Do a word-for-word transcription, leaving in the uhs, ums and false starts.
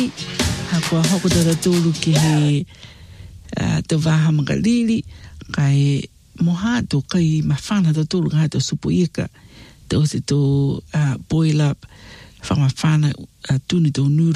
Hakua hoko tata tūru ki he uh, te waha magalili kai moha to kai mawhana tata tūru ngai to supu ika te o se to uh, boil up whamawhana uh, tuni tō nuru